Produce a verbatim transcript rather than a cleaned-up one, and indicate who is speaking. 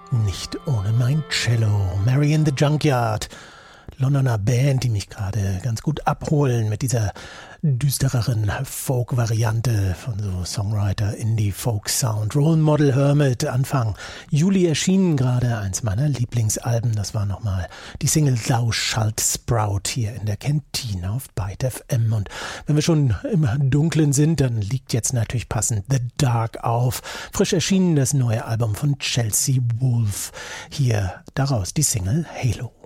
Speaker 1: Nicht ohne mein Cello. Mary in the Junkyard. Londoner Band, die mich gerade ganz gut abholen mit dieser düstereren Folk-Variante von so Songwriter, Indie-Folk-Sound. Role Model Hermit, Anfang Juli erschienen gerade eins meiner Lieblingsalben. Das war nochmal die Single Thou Shalt Sprout hier in der Kantine auf Byte F M. Und wenn wir schon im Dunklen sind, dann liegt jetzt natürlich passend The Dark auf. Frisch erschienen das neue Album von Chelsea Wolfe. Hier daraus die Single Halo.